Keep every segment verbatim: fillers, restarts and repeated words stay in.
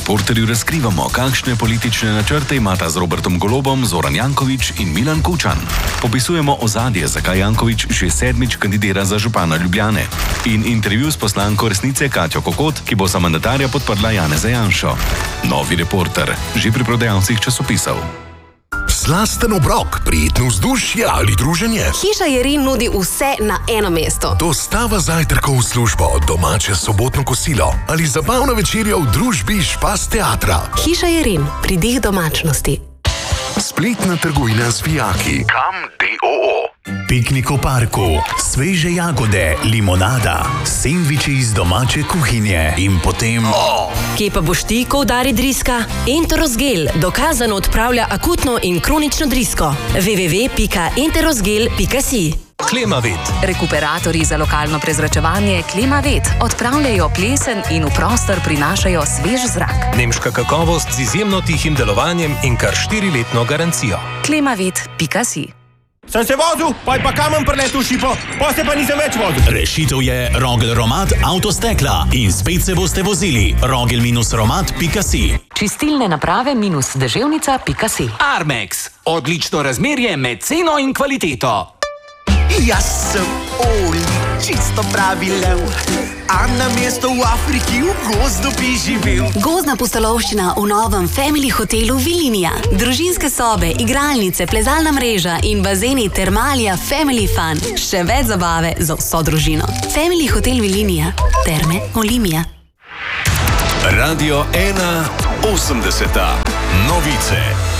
Reporterju razkrivamo, kakšne politične načrte imata z Robertom Golobom Zoran Janković in Milan Kučan. Popisujemo ozadje, zakaj Janković že sedmič kandidira za župana Ljubljane. In intervju s poslanko Resnice Katjo Kokot, ki bo za mandatarja podprla Janeza Janšo. Novi Reporter, že pri prodajalcih časopisov. Slasten obrok, prijetno vzdušje ali druženje. Hiša Jerin nudi vse na eno mesto. Dostava zajtrkov v službo, domače sobotno kosilo ali zabavna večerja v družbi Špas teatra. Hiša Jerin, pridih domačnosti. Spletna trgovina z vijaki. Kam D O O. Piknik v parku, sveže jagode, limonada, sendviči iz domače kuhinje in potem... Oh. Kje pa boš ti, ko udari driska? Enterosgel dokazano odpravlja akutno in kronično drisko. w w w pika enterosgel pika si. Klimavet. Rekuperatorji za lokalno prezračevanje Klimavet odpravljajo plesen in v prostor prinašajo svež zrak. Nemška kakovost z izjemno tihim delovanjem in kar štiriletno garancijo. Klimavet pika si. Sem se vozil, pa je pa kamen preletel v šipo, pa se pa nisem več vozil. Rešitev je Rogel Romat Avtostekla in spet se boste vozili. Rogel romat pika si. Čistilne naprave minus deževnica pika si. Armex. Odlično razmerje med ceno in kvaliteto. Jaz sem Oli, čisto pravi lev, a na mesto v Afriki v gozdu bi živel. Gozdna pustolovščina v novem Family hotelu Vilinija. Družinske sobe, igralnice, plezalna mreža in bazeni Termalija Family Fun. Še več zabave za vso družino. Family hotel Vilinija. Terme Olimija. Radio ena osemdeseta. Novice.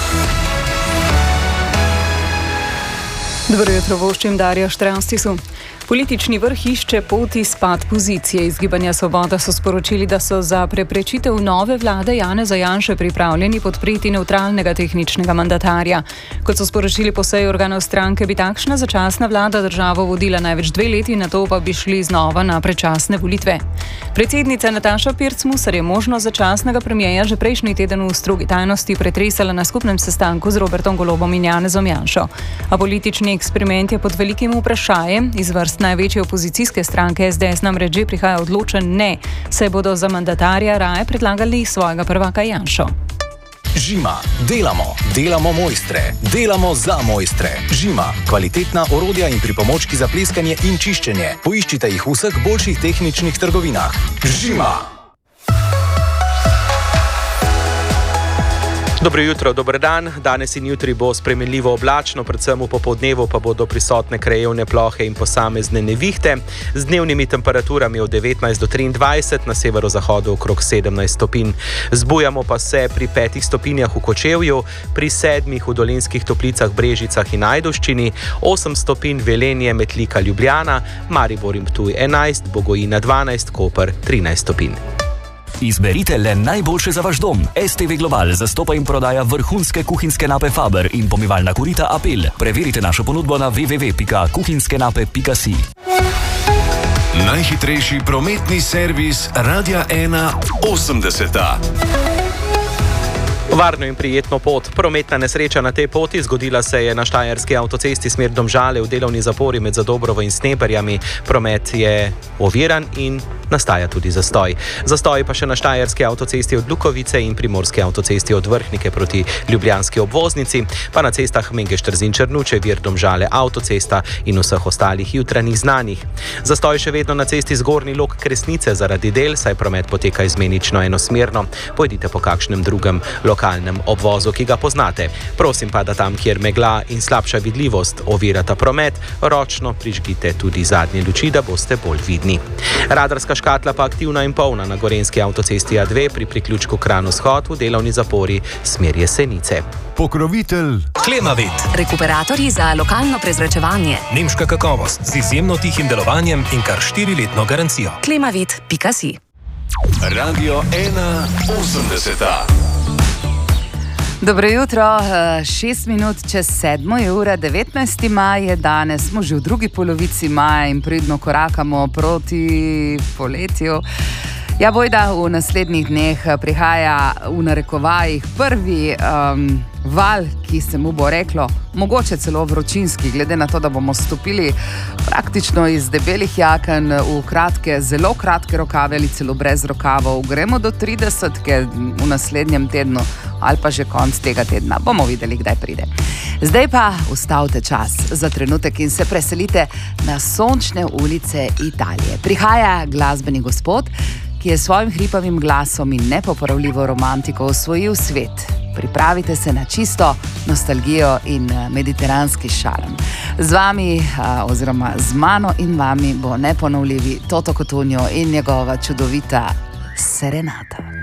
Dobro jutro, voščim Darja Štranstisu. Politični vrh išče pot izpad pozicije. Iz Gibanja Svoboda so sporočili, da so za preprečitev nove vlade Janeza Janše pripravljeni podpreti nevtralnega tehničnega mandatarja. Kot so sporočili po seji organov stranke, bi takšna začasna vlada državo vodila največ dve leti, nato pa bi šli znova na predčasne volitve. Predsednica Nataša Pirc-Musar je možnost začasnega premierja že prejšnji teden v strogi tajnosti pretresala na skupnem sestanku z Robertom Golobom in Janezom Janšo. A politični eksperiment je pod velikim vprašajem. Iz vrst največje opozicijske stranke es de es namreč že prihaja odločen ne, saj bodo za mandatarja raje predlagali svojega prvaka Janšo. Žima. Delamo. Delamo mojstre. Delamo za mojstre. Žima. Kvalitetna orodja in pripomočki za pleskanje in čiščenje. Poiščite jih v vseh boljših tehničnih trgovinah. Žima. Dobro jutro, dober dan. Danes in jutri bo spremenljivo oblačno, predvsem v popoldnevu pa bodo prisotne krajevne plohe in posamezne nevihte. Z dnevnimi temperaturami od devetnajst do triindvajset, na severozahodu okrog sedemnajst stopinj. Zbujamo pa se pri petih stopinjah v Kočevju, pri sedmih v Dolenjskih Toplicah, Brežicah in Ajdovščini, osem stopinj Velenje, Metlika, Ljubljana, Maribor in Ptuj enajst, Bogojina dvanajst, Koper trinajst stopinj. Izberite le najboljše za vaš dom. es te ve Global zastopa in prodaja vrhunske kuhinjske nape Faber in pomivalna korita Apel. Preverite našo ponudbo na w w w pika kuhinjske nape pika si. Najhitrejši prometni servis Radia ena osemdeseta. Varno in prijetno pot. Prometna nesreča na tej poti zgodila se je na štajerski avtocesti smer Domžale v delovni zapori med Zadobrovo in Sneberjami. Promet je oviran in nastaja tudi zastoj. Zastoj pa še na štajerski avtocesti od Lukovice in primorski avtocesti od Vrhnike proti ljubljanski obvoznici, pa na cestah Mengeš-Trzin-Črnuče, vir Domžale avtocesta in vseh ostalih jutranjih znanih. Zastoj še vedno na cesti Zgornji Log Kresnice zaradi del, saj promet poteka izmenično enosmerno. Pojdite po kakšnem drugem lokalnem obvozu, ki ga poznate. Prosim pa, da tam, kjer megla in slabša vidljivost ovirata promet, ročno prižgite tudi zadnje luči, da boste bolj vidni. Radarska škatla pa aktivna in polna na gorenjski avtocesti A dve pri priključku Kranj-Vzhod v delovni zapori smer Jesenice. Pokrovitelj Klimavet. Rekuperatorji za lokalno prezračevanje. Nemška kakovost z izjemno tihim delovanjem in kar štiriletno garancijo. Klimavet pika si. Radio ena osemdeseta. Dobro jutro, šest minut čez sedmo je ura, devetnajsti maj je danes, smo že v drugi polovici maja in pridno korakamo proti poletju. Ja, bojda v naslednjih dneh prihaja v narekovajih prvi um, val, ki se mu bo reklo, mogoče celo vročinski, glede na to, da bomo stopili praktično iz debelih jaken v kratke, zelo kratke rokave ali celo brez rokavov. Gremo do tridesetke v naslednjem tednu ali pa že konc tega tedna. Bomo videli, kdaj pride. Zdaj pa ustavite čas za trenutek in se preselite na sončne ulice Italije. Prihaja glasbeni gospod, ki je s svojim hripavim glasom in nepopravljivo romantiko osvojil svet. Pripravite se na čisto nostalgijo in mediteranski šarm. Z vami, oziroma z mano in vami, bo neponovljivi Toto Cotugno in njegova čudovita Serenata.